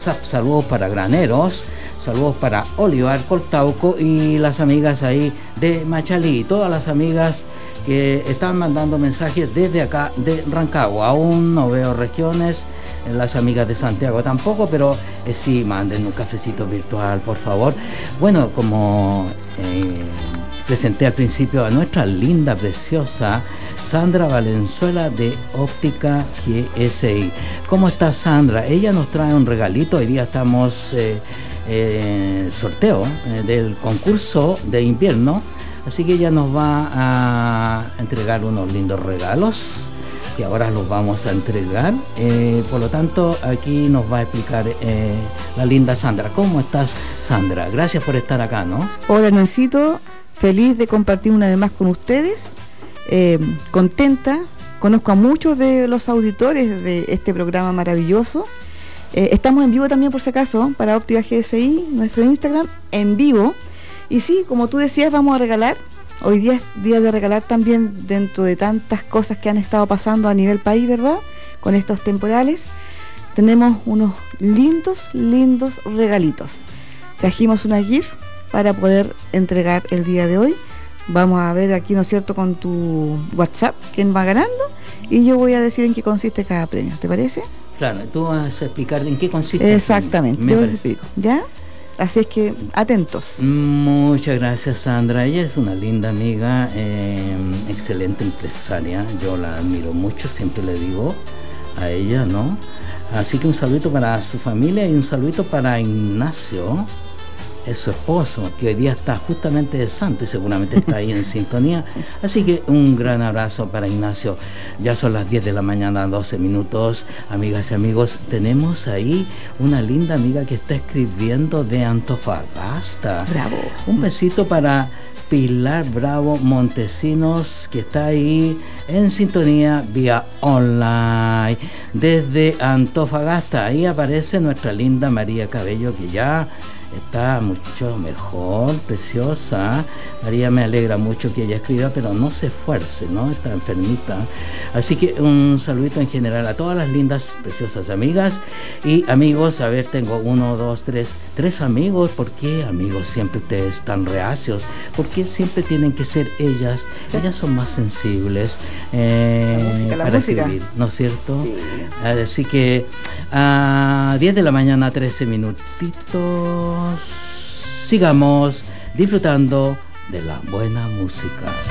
WhatsApp. Saludos para Graneros, saludos para Olivar, Coltauco y las amigas ahí de Machalí, todas las amigas que están mandando mensajes desde acá de Rancagua. Aún no veo regiones, las amigas de Santiago tampoco, pero sí, manden un cafecito virtual, por favor. Bueno, como presenté al principio a nuestra linda, preciosa Sandra Valenzuela de Óptica GSI. ¿Cómo está Sandra? Ella nos trae un regalito. Hoy día estamos sorteo del concurso de invierno, así que ella nos va a entregar unos lindos regalos que ahora los vamos a entregar. Por lo tanto, aquí nos va a explicar la linda Sandra. ¿Cómo estás, Sandra? Gracias por estar acá, ¿no? Hola, Nancito. Feliz de compartir una vez más con ustedes. Contenta. Conozco a muchos de los auditores de este programa maravilloso. Estamos en vivo también, por si acaso, para Óptica GSI, nuestro Instagram, en vivo. Y sí, como tú decías, vamos a regalar. Hoy día es día de regalar también, dentro de tantas cosas que han estado pasando a nivel país, ¿verdad? Con estos temporales. Tenemos unos lindos regalitos. Trajimos una GIF para poder entregar el día de hoy. Vamos a ver aquí, ¿no es cierto?, con tu WhatsApp quién va ganando, y yo voy a decir en qué consiste cada premio. ¿Te parece? Claro, tú vas a explicar en qué consiste. Exactamente, yo les explico, ¿ya? Así es que atentos. Muchas gracias, Sandra. Ella es una linda amiga, excelente empresaria. Yo la admiro mucho, siempre le digo a ella, ¿no? Así que un saludito para su familia y un saludito para Ignacio, es su esposo, que hoy día está justamente de santo y seguramente está ahí en sintonía. Así que un gran abrazo para Ignacio. Ya son las 10 de la mañana, 12 minutos. Amigas y amigos, tenemos ahí una linda amiga que está escribiendo de Antofagasta. Bravo. Un besito para Pilar Bravo Montesinos, que está ahí en sintonía vía online desde Antofagasta. Ahí aparece nuestra linda María Cabello, que ya está mucho mejor, preciosa. María, me alegra mucho que ella escriba, pero no se esfuerce, ¿no? Está enfermita. Así que un saludito en general a todas las lindas, preciosas amigas y amigos. A ver, tengo 1, 2, 3 amigos. ¿Por qué, amigos, siempre ustedes están reacios? ¿Por qué siempre tienen que ser ellas? Ellas son más sensibles para escribir, ¿no es cierto? Sí. Así que a 10 de la mañana, 13 minutitos. Sigamos disfrutando de la buena música.